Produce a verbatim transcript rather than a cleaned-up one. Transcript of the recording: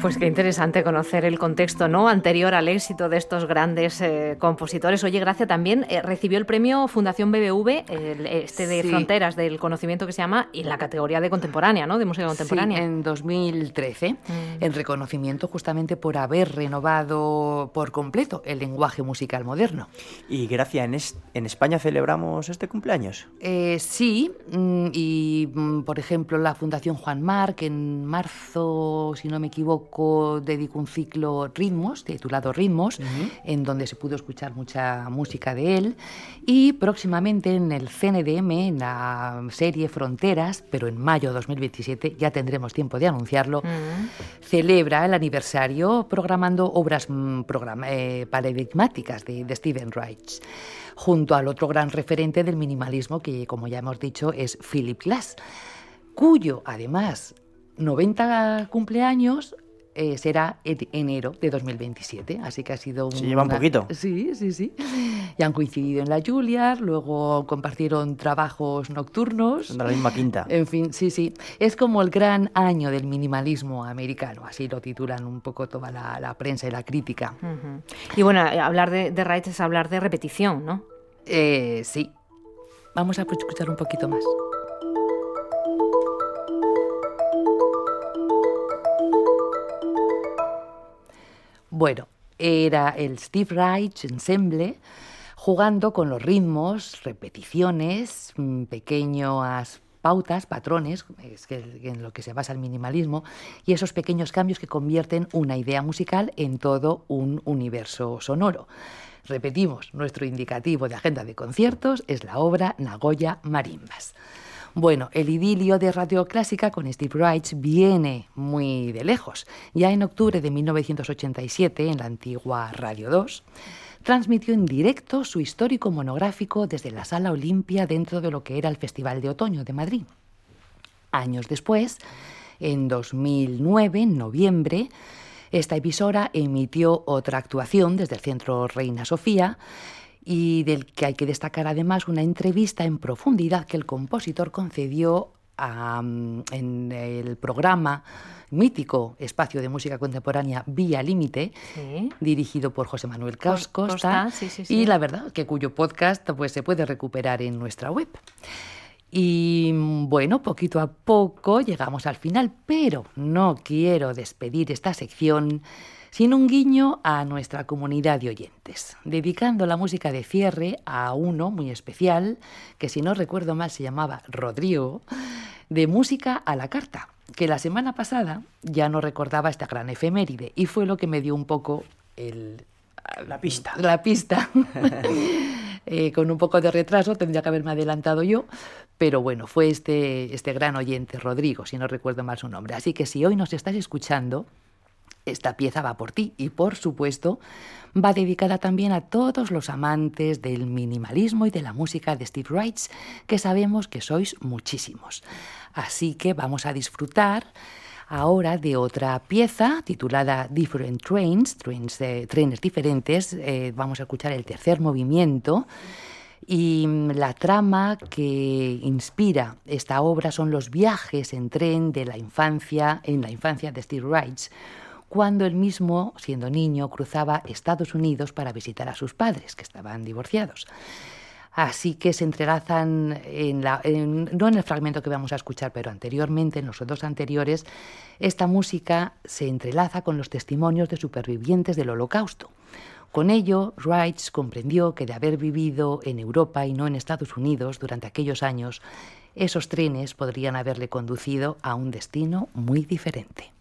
Pues qué interesante conocer el contexto, ¿no?, anterior al éxito de estos grandes eh, compositores. Oye, Gracia, también eh, recibió el premio Fundación B B V, el, este de sí. Fronteras del Conocimiento que se llama, y en la categoría de contemporánea, ¿no?, de música contemporánea. Sí, en dos mil trece, mm. en reconocimiento justamente por haber renovado por completo el lenguaje musical moderno. Y Gracia, ¿en, es, en España celebramos este cumpleaños? Eh, sí, y por ejemplo la Fundación Juan Marc en marzo, si no me equivoco, dedicó un ciclo Ritmos, titulado Ritmos, uh-huh. en donde se pudo escuchar mucha música de él, y próximamente en el C N D M, en la serie Fronteras, pero en mayo de dos mil veintisiete, ya tendremos tiempo de anunciarlo, uh-huh. celebra el aniversario programando obras programa, eh, paradigmáticas de, de Stephen Reich, junto al otro gran referente del minimalismo que, como ya hemos dicho, es Philip Glass, cuyo, además, noventa cumpleaños eh, será en enero de dos mil veintisiete, así que ha sido un... Se lleva un poquito. Sí, sí, sí. Y han coincidido en la Juilliard, luego compartieron trabajos nocturnos. Son de la misma quinta. En fin, sí, sí. Es como el gran año del minimalismo americano, así lo titulan un poco toda la, la prensa y la crítica. Uh-huh. Y bueno, hablar de, de Reich es hablar de repetición, ¿no? Eh, sí. Vamos a escuchar un poquito más. Bueno, era el Steve Reich Ensemble jugando con los ritmos, repeticiones, pequeñas pautas, patrones, es que en lo que se basa el minimalismo, y esos pequeños cambios que convierten una idea musical en todo un universo sonoro. Repetimos, nuestro indicativo de agenda de conciertos es la obra Nagoya Marimbas. Bueno, el idilio de Radio Clásica con Steve Reich viene muy de lejos. Ya en octubre de mil novecientos ochenta y siete, en la antigua Radio dos, transmitió en directo su histórico monográfico desde la Sala Olimpia dentro de lo que era el Festival de Otoño de Madrid. Años después, en dos mil nueve, en noviembre, esta emisora emitió otra actuación desde el Centro Reina Sofía, y del que hay que destacar además una entrevista en profundidad que el compositor concedió a, en el programa mítico Espacio de Música Contemporánea Vía Límite, sí. dirigido por José Manuel Costa, Costa sí, sí, sí. y la verdad que cuyo podcast pues, se puede recuperar en nuestra web. Y bueno, poquito a poco llegamos al final, pero no quiero despedir esta sección sin un guiño a nuestra comunidad de oyentes, dedicando la música de cierre a uno muy especial, que si no recuerdo mal se llamaba Rodrigo, de Música a la Carta, que la semana pasada ya no recordaba esta gran efeméride, y fue lo que me dio un poco el... La pista. La pista. eh, con un poco de retraso, tendría que haberme adelantado yo, pero bueno, fue este, este gran oyente, Rodrigo, si no recuerdo mal su nombre. Así que si hoy nos estás escuchando, esta pieza va por ti y, por supuesto, va dedicada también a todos los amantes del minimalismo y de la música de Steve Reich, que sabemos que sois muchísimos. Así que vamos a disfrutar ahora de otra pieza titulada Different Trains, trains eh, trenes diferentes. Eh, vamos a escuchar el tercer movimiento. Y la trama que inspira esta obra son los viajes en tren de la infancia, en la infancia de Steve Reich, cuando él mismo, siendo niño, cruzaba Estados Unidos para visitar a sus padres, que estaban divorciados. Así que se entrelazan, en la, en, no en el fragmento que vamos a escuchar, pero anteriormente, en los dos anteriores, esta música se entrelaza con los testimonios de supervivientes del Holocausto. Con ello, Reich comprendió que de haber vivido en Europa y no en Estados Unidos durante aquellos años, esos trenes podrían haberle conducido a un destino muy diferente.